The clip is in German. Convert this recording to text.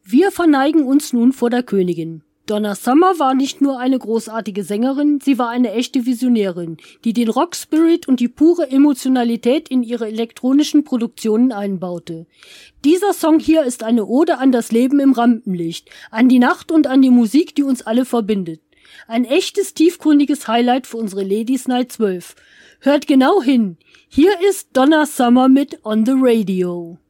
Wir verneigen uns nun vor der Königin. Donna Summer war nicht nur eine großartige Sängerin, sie war eine echte Visionärin, die den Rock-Spirit und die pure Emotionalität in ihre elektronischen Produktionen einbaute. Dieser Song hier ist eine Ode an das Leben im Rampenlicht, an die Nacht und an die Musik, die uns alle verbindet. Ein echtes tiefgründiges Highlight für unsere Ladies Night 12. Hört genau hin. Hier ist Donna Summer mit On the Radio.